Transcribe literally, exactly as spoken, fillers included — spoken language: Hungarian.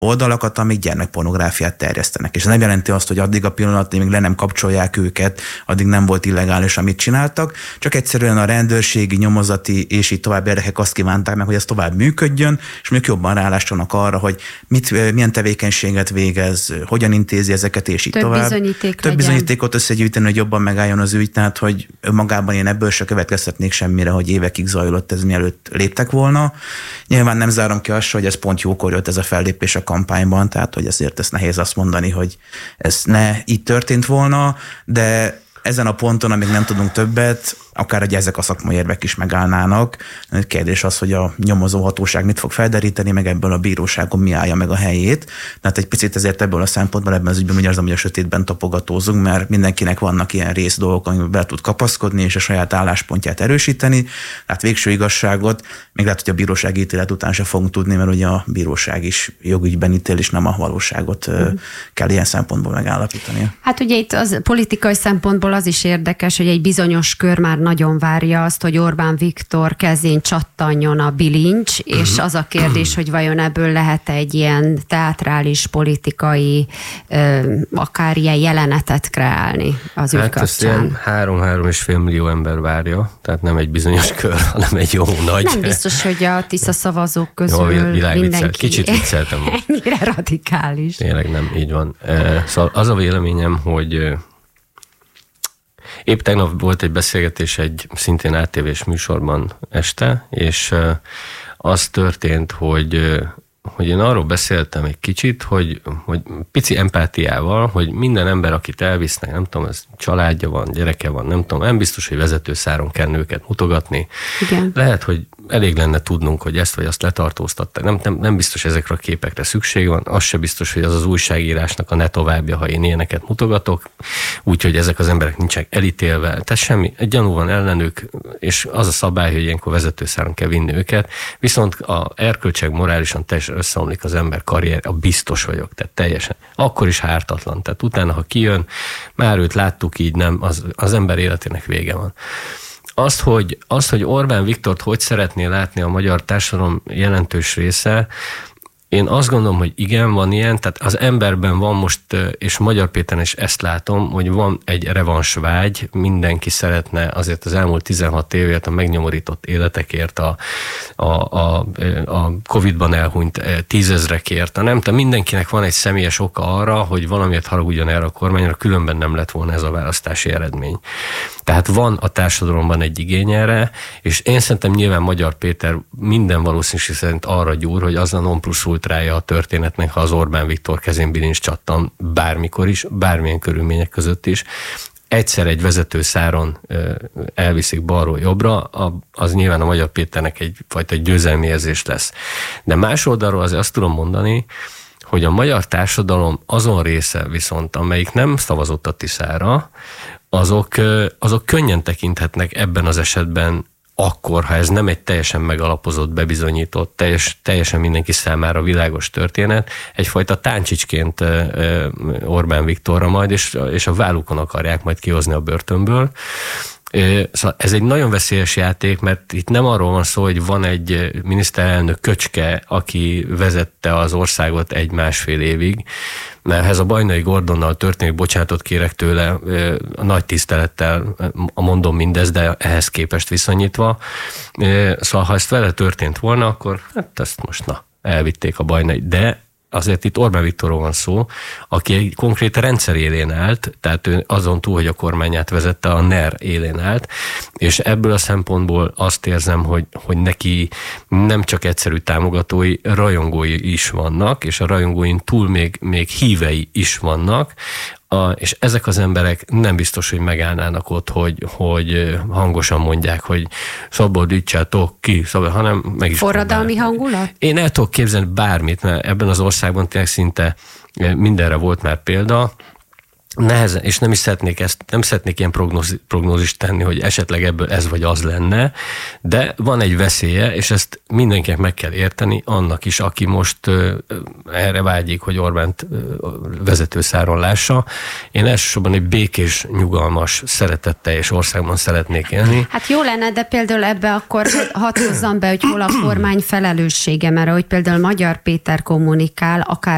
oldalakat, amik gyermekpornográfiát terjesztenek. És ez nem jelenti azt, hogy addig a pillanatig, még le nem kapcsolják őket, addig nem volt illegális, amit csináltak, csak egyszerűen a rendőrségi, nyomozati és így tovább érdekek azt kívánták meg, hogy ez tovább működjön, és még jobban rálássanak arra, hogy mit, milyen tevékenységet végez, hogyan intézi ezeket, és így Több tovább. bizonyíték Több legyen. bizonyítékot összegyűjteni, hogy jobban megálljon az ügy, tehát hogy magában én ebből se következtetnék semmire, hogy évekig zajlott ez, mielőtt léptek volna. Nyilván nem zárom ki azt, hogy ez pont jókor jött ez a fellépés a kampányban, tehát hogy ezért ez nehéz azt mondani, hogy ez ne így történt volna, de ezen a ponton, amíg nem tudunk többet, akár hogy ezek a szakmai érvek is megállnának. Kérdés az, hogy a nyomozóhatóság mit fog felderíteni, meg ebből a bíróságon mi állja meg a helyét. Tehát egy picit ezért ebből a szempontból ebben az ügyben úgy érzem, hogy a sötétben tapogatózunk, mert mindenkinek vannak ilyen rész dolgok, amiben be tud kapaszkodni, és a saját álláspontját erősíteni. Tehát végső igazságot még lehet, hogy a bírósági ítélet után se fogunk tudni, mert ugye a bíróság is jogügyben ítél, és nem a valóságot mm. kell ilyen szempontból megállapítani. Hát ugye itt az politikai szempontból az is érdekes, hogy egy bizonyos kör már nagyon várja azt, hogy Orbán Viktor kezén csattanjon a bilincs, és az a kérdés, hogy vajon ebből lehet egy ilyen teátrális, politikai, akár ilyen jelenetet kreálni az ügy hát kapcsán. ezt ilyen három-három és fél millió ember várja, tehát nem egy bizonyos kör, hanem egy jó nagy. Nem biztos, hogy a Tisza szavazók közül jó, mindenki viccel. Kicsit vicceltem most. Ennyire radikális. Tényleg nem, így van. Szóval az a véleményem, hogy épp tegnap volt egy beszélgetés egy szintén á té vés műsorban este, és az történt, hogy, hogy én arról beszéltem egy kicsit, hogy, hogy pici empátiával, hogy minden ember, akit elvisznek, nem tudom, ez családja van, gyereke van, nem tudom, nem biztos, hogy vezetőszáron kell nőket mutogatni. Igen. Lehet, hogy elég lenne tudnunk, hogy ezt vagy azt letartóztatták. Nem, nem, nem biztos ezekre a képekre szükség van, az se biztos, hogy az az újságírásnak a ne továbbja, ha én ilyeneket mutogatok, úgyhogy ezek az emberek nincsenek elítélve. Tehát semmi, egy gyanú van ellenük, és az a szabály, hogy ilyenkor vezetőszáron kell vinni őket, viszont a erkölcseg morálisan teljesen összeomlik az ember karrier, a biztos vagyok, tehát teljesen. Akkor is hártatlan, tehát utána, ha kijön, már őt láttuk így, nem, az, az ember életének vége van. Azt hogy, azt, hogy Orbán Viktort hogy szeretné látni a magyar társadalom jelentős része, én azt gondolom, hogy igen, van ilyen, tehát az emberben van most, és Magyar Péteren is ezt látom, hogy van egy revansvágy, mindenki szeretne azért az elmúlt tizenhat évért a megnyomorított életekért, a, a, a, a Covid-ban elhunyt tízezrekért, a nem, tehát mindenkinek van egy személyes oka arra, hogy valamiért haragudjon erre a kormányra, különben nem lett volna ez a választási eredmény. Tehát van a társadalomban egy igény erre, és én szerintem nyilván Magyar Péter minden valószínűség szerint arra gyúr, hogy az a non plus ultrája a történetnek, ha az Orbán Viktor kezén bilincs csattan bármikor is, bármilyen körülmények között is, egyszer egy vezetőszáron elviszik balról jobbra, az nyilván a Magyar Péternek egyfajta győzelmi érzés lesz. De más oldalról azért azt tudom mondani, hogy a magyar társadalom azon része viszont, amelyik nem szavazott a Tiszára, azok, azok könnyen tekinthetnek ebben az esetben akkor, ha ez nem egy teljesen megalapozott, bebizonyított, teljes, teljesen mindenki számára világos történet, egyfajta táncsicként Orbán Viktorra majd, és, és a vállukon akarják majd kihozni a börtönből. Szóval ez egy nagyon veszélyes játék, mert itt nem arról van szó, hogy van egy miniszterelnök köcske, aki vezette az országot egy-másfél évig, mert ez a Bajnai Gordonnal történik, bocsánatot kérek tőle, a nagy tisztelettel mondom mindezt, de ehhez képest viszonyítva. Szóval ha ezt vele történt volna, akkor hát ezt most na, elvitték a Bajnai, de azért itt Orbán Viktorról van szó, aki egy konkrét rendszer élén állt, tehát ő azon túl, hogy a kormányát vezette, a en e er élén állt, és ebből a szempontból azt érzem, hogy, hogy neki nem csak egyszerű támogatói, rajongói is vannak, és a rajongóin túl még, még hívei is vannak, A, és ezek az emberek nem biztos, hogy megállnának ott, hogy, hogy hangosan mondják, hogy szabadítsátok ki, szabad, hanem meg is forradalmi hangulat? Én el tudok képzelni bármit, mert ebben az országban tényleg szinte mindenre volt már példa, nehezen, és nem is szeretnék ezt, nem szeretnék ilyen prognózis, prognózist tenni, hogy esetleg ebből ez vagy az lenne, de van egy veszélye, és ezt mindenkinek meg kell érteni, annak is, aki most uh, erre vágyik, hogy Orbánt uh, vezetőszáron lássa. Én elsősorban egy békés, nyugalmas, szeretetteljes országban szeretnék élni. Hát jó lenne, de például ebbe akkor hadd hozzam be, hogy hol a kormány felelőssége, mert ahogy például Magyar Péter kommunikál, akár